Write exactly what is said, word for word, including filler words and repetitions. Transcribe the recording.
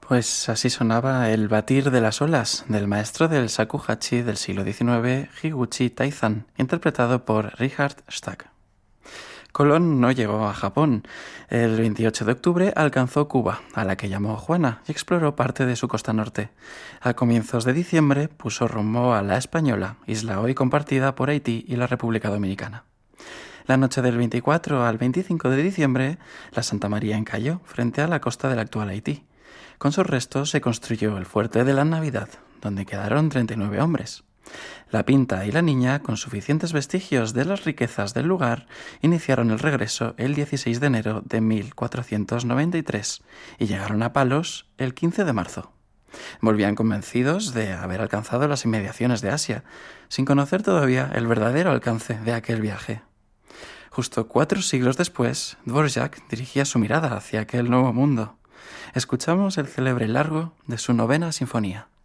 Pues así sonaba el batir de las olas del maestro del shakuhachi del siglo diecinueve, Higuchi Taizan, interpretado por Richard Stack. Colón no llegó a Japón. El veintiocho de octubre alcanzó Cuba, a la que llamó Juana, y exploró parte de su costa norte. A comienzos de diciembre puso rumbo a La Española, isla hoy compartida por Haití y la República Dominicana. La noche del veinticuatro al veinticinco de diciembre, la Santa María encalló frente a la costa del actual Haití. Con sus restos se construyó el Fuerte de la Navidad, donde quedaron treinta y nueve hombres. La Pinta y la Niña, con suficientes vestigios de las riquezas del lugar, iniciaron el regreso el dieciséis de enero de mil cuatrocientos noventa y tres y llegaron a Palos el quince de marzo. Volvían convencidos de haber alcanzado las inmediaciones de Asia, sin conocer todavía el verdadero alcance de aquel viaje. Justo cuatro siglos después, Dvorak dirigía su mirada hacia aquel nuevo mundo. Escuchamos el célebre largo de su novena sinfonía.